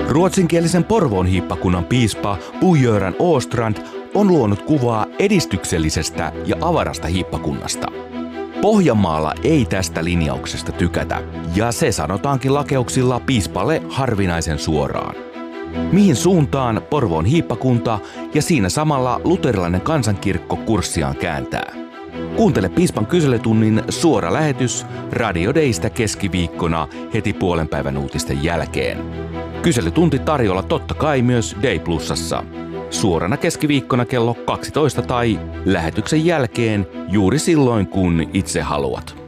Ruotsinkielisen Porvoon hiippakunnan piispa Bo-Göran Åstrand on luonut kuvaa edistyksellisestä ja avarasta hiippakunnasta. Pohjanmaalla ei tästä linjauksesta tykätä, ja se sanotaankin lakeuksilla piispalle harvinaisen suoraan. Mihin suuntaan Porvoon hiippakunta ja siinä samalla luterilainen kansankirkko kurssiaan kääntää? Kuuntele piispan kyselytunnin suora lähetys Radio Daystä keskiviikkona heti puolenpäivän uutisten jälkeen. Kyselytunti tarjolla totta kai myös Day Plusassa. Suorana keskiviikkona kello 12 tai lähetyksen jälkeen juuri silloin kun itse haluat.